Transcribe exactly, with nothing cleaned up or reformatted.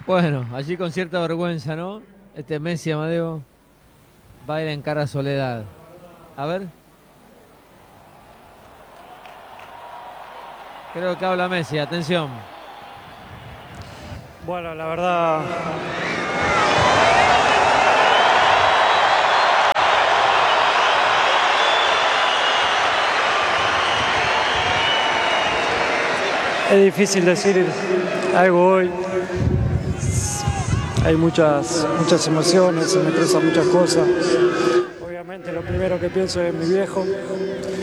Bueno, allí con cierta vergüenza, ¿no? Este Messi, Amadeo, va a ir en cara a Soledad. A ver. Creo que habla Messi, atención. Bueno, la verdad, es difícil decir algo hoy. Hay muchas, muchas emociones, se me cruzan muchas cosas. Obviamente lo primero que pienso es en mi viejo,